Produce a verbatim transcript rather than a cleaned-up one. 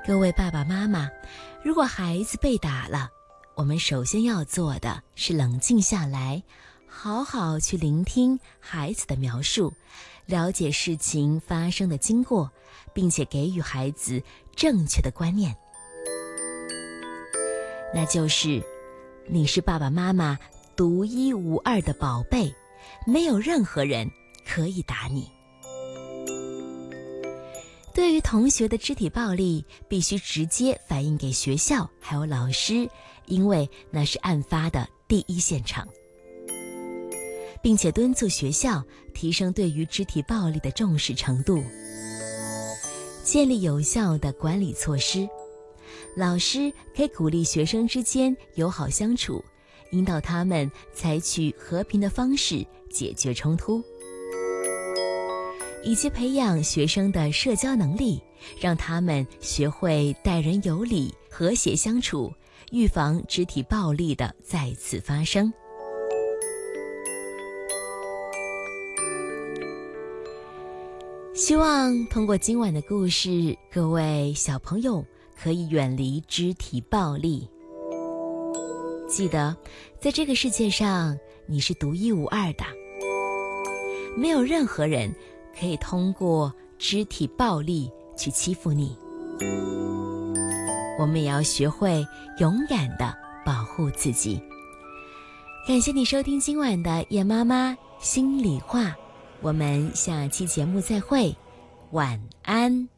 各位爸爸妈妈，如果孩子被打了，我们首先要做的是冷静下来，好好去聆听孩子的描述，了解事情发生的经过，并且给予孩子正确的观念。那就是你是爸爸妈妈独一无二的宝贝，没有任何人可以打你。对于同学的肢体暴力，必须直接反映给学校还有老师，因为那是案发的第一现场，并且敦促学校提升对于肢体暴力的重视程度，建立有效的管理措施。老师可以鼓励学生之间友好相处，引导他们采取和平的方式解决冲突，以及培养学生的社交能力，让他们学会待人有礼、和谐相处，预防肢体暴力的再次发生。希望通过今晚的故事，各位小朋友可以远离肢体暴力。记得，在这个世界上，你是独一无二的，没有任何人可以通过肢体暴力去欺负你。我们也要学会勇敢地保护自己。感谢你收听今晚的叶妈妈心里话，我们下期节目再会，晚安。